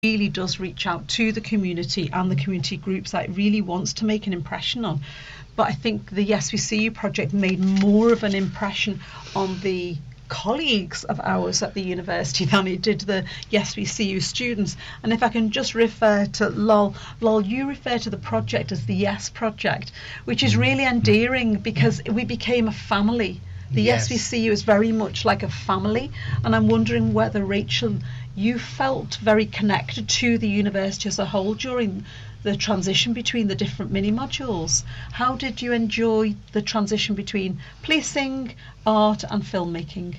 really does reach out to the community and the community groups that it really wants to make an impression on. But I think the Yes We See You project made more of an impression on the colleagues of ours at the university than it did the Yes We See You students. And if I can just refer to Lol, you refer to the project as the Yes Project, which is really endearing because we became a family. The Yes We See You is very much like a family, and I'm wondering whether, Rachel, you felt very connected to the university as a whole during the transition between the different mini modules. How did you enjoy the transition between policing, art and filmmaking?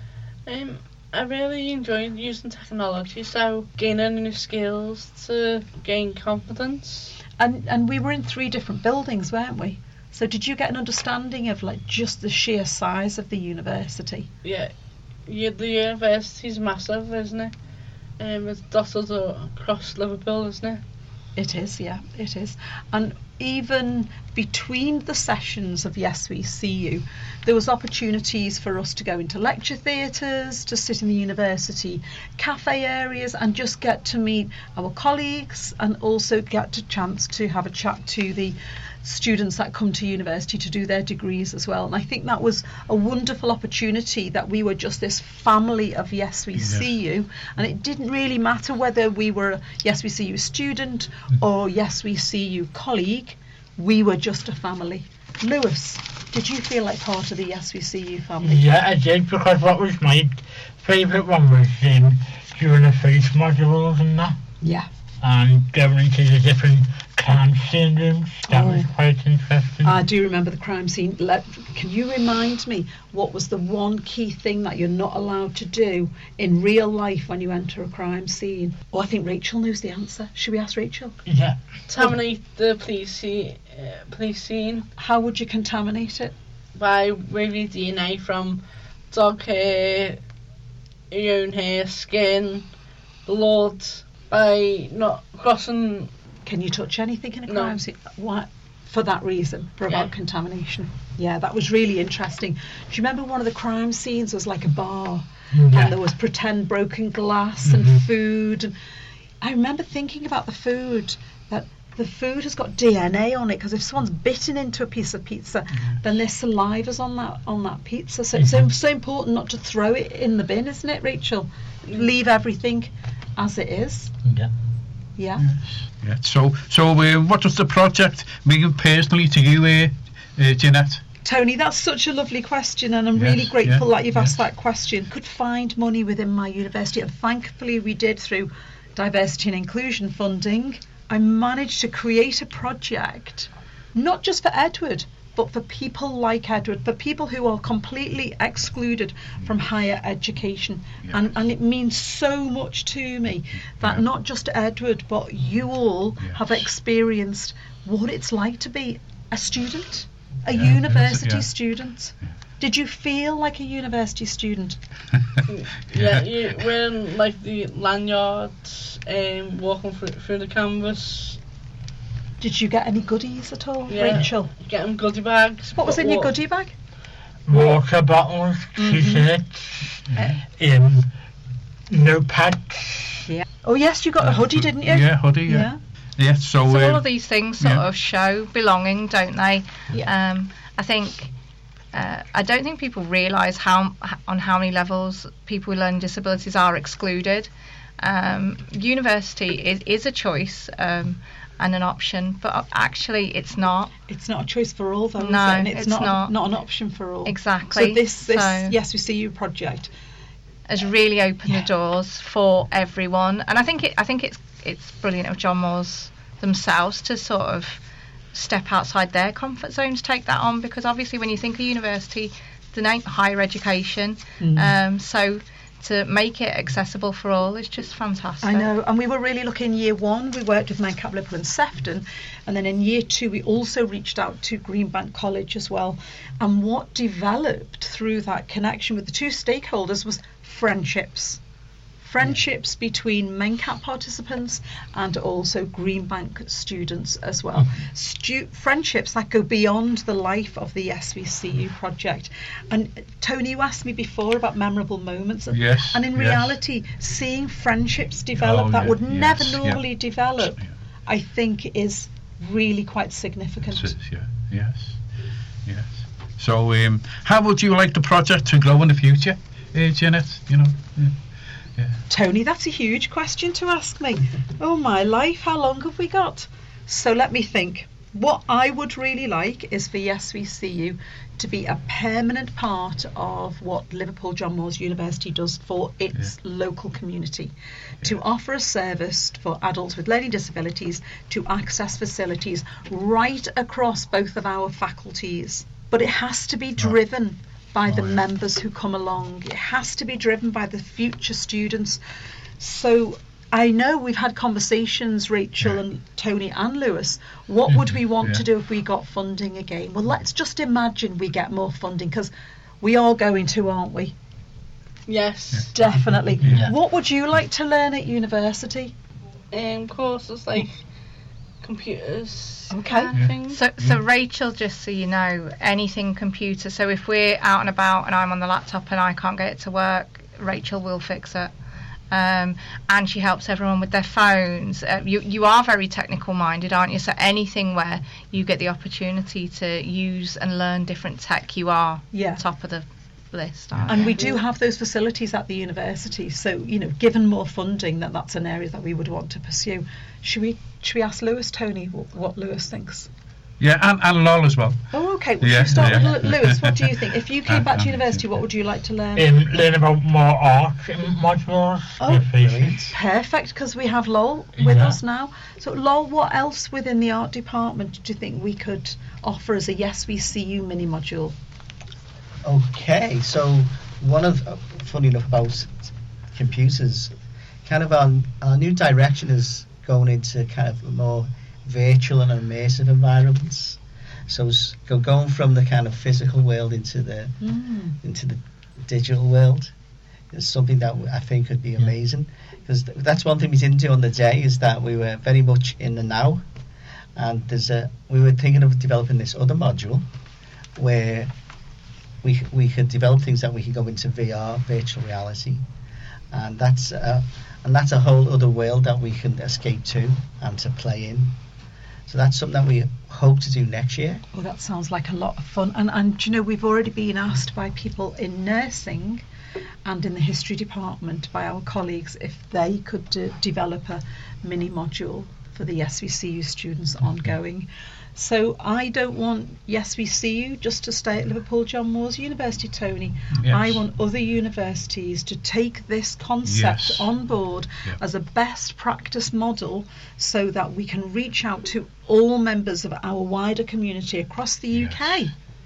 I really enjoyed using technology, so gaining new skills to gain confidence. And we were in 3 different buildings, weren't we? So did you get an understanding of like just the sheer size of the university? Yeah, the university's massive, isn't it? It's dotted across Liverpool, isn't it? It is, yeah, it is. And even between the sessions of Yes We See You, there was opportunities for us to go into lecture theatres, to sit in the university cafe areas and just get to meet our colleagues and also get a chance to have a chat to the students that come to university to do their degrees as well. And I think that was a wonderful opportunity, that we were just this family of Yes We See You, and it didn't really matter whether we were a Yes We See You student or Yes We See You colleague, we were just a family. Lewis, did you feel like part of the Yes We See You family? Yeah, I did, because what was my favourite one was during the face modules and that. Yeah. And going into the different crime scene rooms, that was quite interesting. I do remember the crime scene. Can you remind me what was the one key thing that you're not allowed to do in real life when you enter a crime scene? Oh, I think Rachel knows the answer. Should we ask Rachel? Yeah. Contaminate the police scene. How would you contaminate it? By removing DNA from dog hair, your own hair, skin, blood, by not crossing. Can you touch anything in a crime scene? Why? For that reason, about contamination. Yeah, that was really interesting. Do you remember one of the crime scenes was like a bar, and there was pretend broken glass and food? And I remember thinking about the food, that the food has got DNA on it, because if someone's bitten into a piece of pizza, then their saliva's on that pizza. So it's so important not to throw it in the bin, isn't it, Rachel? Leave everything as it is. Yeah. So what does the project mean personally to you, Jeanette? Tony, that's such a lovely question, and I'm really grateful that you've asked that question. Could find money within my university, and thankfully we did through diversity and inclusion funding. I managed to create a project, not just for Edward, but for people like Edward, for people who are completely excluded from higher education. And it means so much to me that not just Edward, but you all have experienced what it's like to be a student, a university student. Did you feel like a university student? You wearing like the lanyards, walking through the campus. Did you get any goodies at all, Rachel? Get them goodie bags. What was in your goodie bag? Water bottles, t-shirts, notepads. Yeah. Oh yes, you got a hoodie, didn't you? Yeah, hoodie. Yeah. So all of these things sort of show belonging, don't they? Yeah. I think. I don't think people realise on how many levels people with learning disabilities are excluded. University is a choice and an option, but actually it's not. It's not a choice for all, though. No, is it? It's not an option for all. Exactly. So this Yes We See You project has really opened the doors for everyone, and I think it's brilliant of John Moores themselves to sort of step outside their comfort zone to take that on, because obviously when you think of university, the name higher education, so to make it accessible for all is just fantastic. I know, and we were really lucky in year 1. We worked with Mancap, Liverpool and Sefton, and then in year 2 we also reached out to Greenbank College as well. And what developed through that connection with the 2 stakeholders was friendships. friendships between MenCap participants and also Greenbank students as well. Friendships that go beyond the life of the SVCU project. And Tony, you asked me before about memorable moments. Yes. And in reality, seeing friendships develop that would never normally develop, I think is really quite significant. It is, yes. So, how would you like the project to grow in the future, Janet? Tony, that's a huge question to ask me. Oh my life, how long have we got? So let me think. What I would really like is for SVCU to be a permanent part of what Liverpool John Moores University does for its local community, to offer a service for adults with learning disabilities to access facilities right across both of our faculties. But it has to be driven by the members who come along. It has to be driven by the future students. So I know we've had conversations, Rachel and Tony and Lewis. What would we want to do if we got funding again? Well, let's just imagine we get more funding, because we are going to, aren't we? Yes. Definitely. What would you like to learn at university? Courses like computers. Okay. Things. So Rachel, just so you know, anything computer. So if we're out and about and I'm on the laptop and I can't get it to work, Rachel will fix it. And she helps everyone with their phones. You are very technical minded, aren't you? So anything where you get the opportunity to use and learn different tech, you are top of the list. And we do have those facilities at the university. So, given more funding, that's an area that we would want to pursue. Should we ask Lewis, Tony, what Lewis thinks? Yeah, and Lol as well. Oh, okay. Well, should we start with Lewis? What do you think? If you came back to university, what would you like to learn? Learn about more art modules. Perfect, because we have Lol with us now. So, Lol, what else within the art department do you think we could offer as a SVCU mini module? Okay, so funny enough about computers, kind of our new direction is going into kind of a more virtual and immersive environments. So going from the kind of physical world into the digital world is something that I think could be amazing, because that's one thing we didn't do on the day, is that we were very much in the now, and we were thinking of developing this other module where we could develop things that we could go into VR, virtual reality, and that's a whole other world that we can escape to and to play in. So that's something that we hope to do next year. Well, that sounds like a lot of fun. And we've already been asked by people in nursing and in the history department, by our colleagues, if they could develop a mini module for the SVCU students ongoing. So I don't want SVCU just to stay at Liverpool John Moores University, Tony. Yes. I want other universities to take this concept on board as a best practice model, so that we can reach out to all members of our wider community across the UK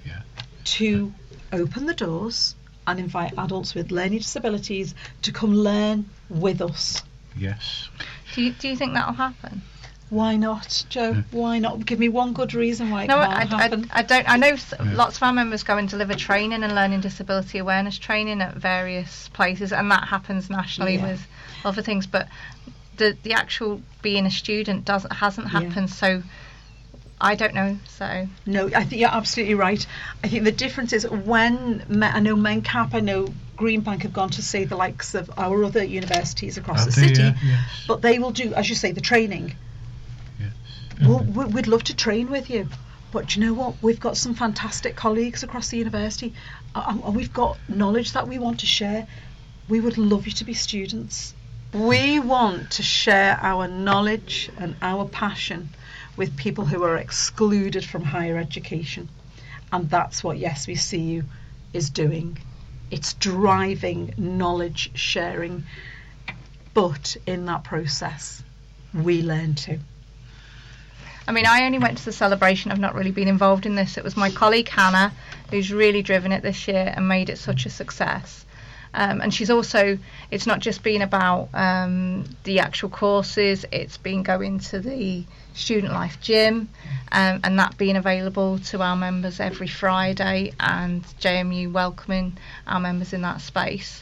to open the doors and invite adults with learning disabilities to come learn with us. Yes. Do you think that'll happen? Why not, Joe? Why not? Give me one good reason why it can't happen. I don't. I know lots of our members go and deliver training and learning disability awareness training at various places, and that happens nationally with other things. But the actual being a student hasn't happened. So I don't know. So no, I think you're absolutely right. I think the difference is when I know MenCap, I know Greenbank have gone to see the likes of our other universities across the city, but they will do, as you say, the training. Well, we'd love to train with you, but do you know what? We've got some fantastic colleagues across the university, and we've got knowledge that we want to share. We would love you to be students. We want to share our knowledge and our passion with people who are excluded from higher education, and that's what SVCU is doing. It's driving knowledge sharing, but in that process, we learn too. I mean, I only went to the celebration. I've not really been involved in this. It was my colleague Hannah who's really driven it this year and made it such a success. And she's also, it's not just been about the actual courses, it's been going to the Student Life Gym and that being available to our members every Friday, and JMU welcoming our members in that space.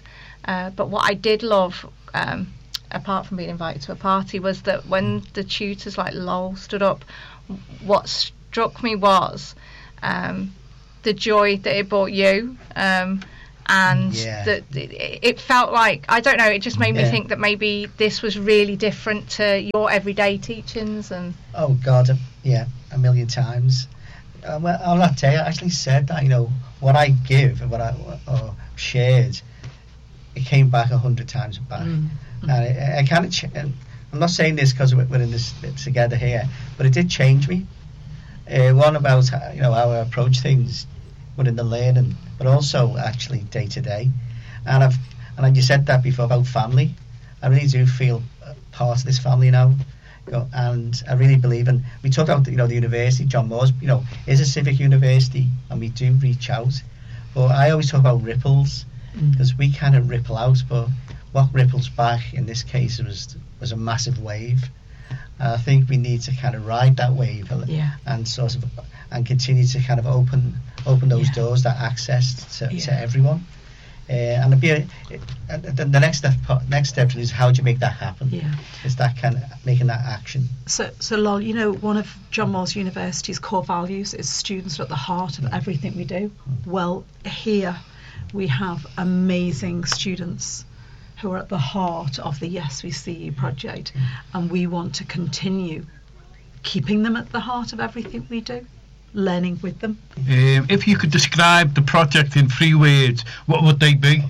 But what I did love, apart from being invited to a party, was that when the tutors like Lowell stood up, what struck me was the joy that it brought you, and that it felt like, I don't know, it just made me think that maybe this was really different to your everyday teachings. And oh God, yeah, a million times. Well, on that day, I actually said that, you know, what I give and what I shared, it came back 100 times back. And I kind of, I'm not saying this because we're in this together here, but it did change me. One about, you know, how I approach things within the learning, but also actually day to day. And you said that before about family. I really do feel part of this family now. And I really believe in, we talk about, you know, the university, John Moores, you know, is a civic university, and we do reach out. But I always talk about ripples, because we kind of ripple out, but what ripples back in this case was a massive wave. And I think we need to kind of ride that wave and sort of and continue to kind of open those doors, that access to everyone. And the next step is, how do you make that happen? It's that kind of making that action. So Lol, you know, one of John Moores University's core values is students are at the heart of everything we do. Well, here we have amazing students who are at the heart of the Yes We See You project, and we want to continue keeping them at the heart of everything we do, learning with them. If you could describe the project in 3 words, what would they be?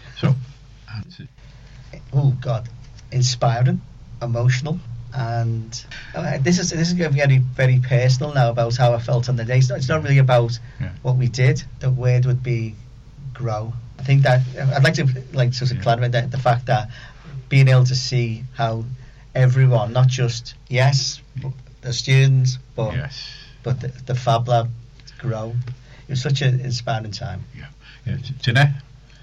Oh God, inspiring, emotional, and this is going to be very personal now about how I felt on the day. So it's not really about what we did. The word would be grow. I think that I'd like to clarify the fact that being able to see how everyone, not just the students, but the Fab Lab grow. It was such an inspiring time. Jeanette?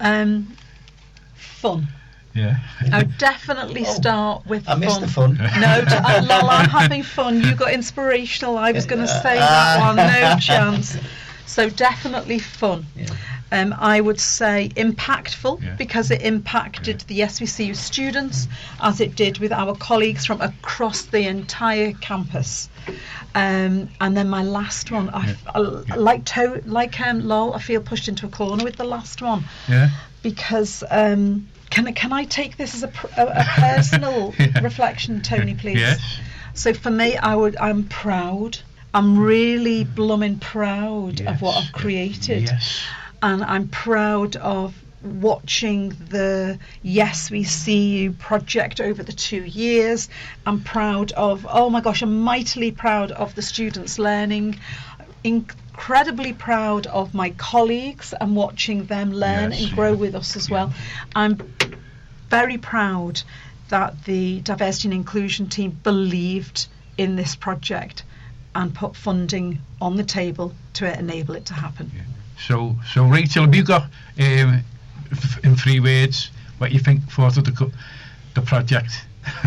Fun. I would definitely start with fun. I missed the fun. No, Lol, I'm having fun. You got inspirational. I was going to say that one. No chance. So definitely fun. I would say impactful, because it impacted the Yes We See You students as it did with our colleagues from across the entire campus. And then my last one, like Lol, I feel pushed into a corner with the last one. Because can I take this as a personal reflection, Tony, please? Yes. So for me, I'm proud. I'm really blooming proud of what I've created. And I'm proud of watching the Yes We See You project over the 2 years. I'm proud of, oh my gosh, I'm mightily proud of the students learning. Incredibly proud of my colleagues and watching them learn and grow with us as well. I'm very proud that the diversity and inclusion team believed in this project and put funding on the table to enable it to happen. So Rachel, have you got in 3 words what you think for the project?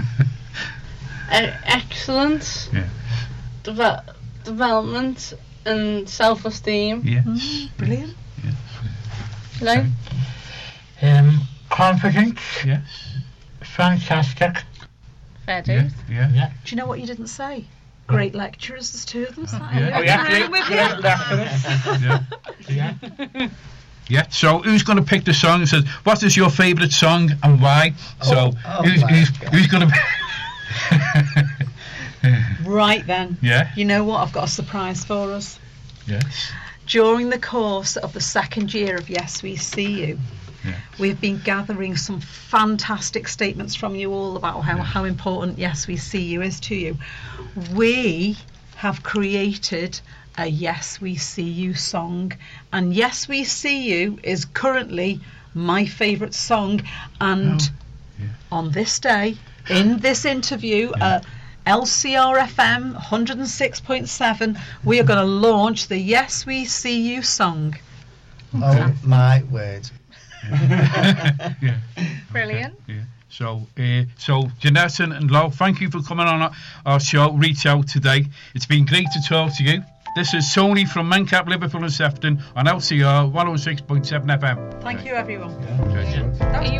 Excellence, development, and self-esteem. Brilliant. Hello. Confidence. Fantastic. Fair do. Do you know what you didn't say? Great lecturers, there's 2 of them. So who's going to pick the song and says, what is your favourite song and why? Who's going to Right then. You know what? I've got a surprise for us. During the course of the 2nd year of Yes We See You, we've been gathering some fantastic statements from you all about how important Yes We See You is to you. We have created a Yes We See You song, and Yes We See You is currently my favourite song, and on this day, in this interview, LCR FM 106.7, we are going to launch the Yes We See You song. Oh my word. Brilliant. So Jeanette and Lowell, thank you for coming on our show, Reach Out today. It's been great to talk to you. This is Tony from Mencap, Liverpool and Sefton on LCR 106.7 FM. Thank you, everyone. Are you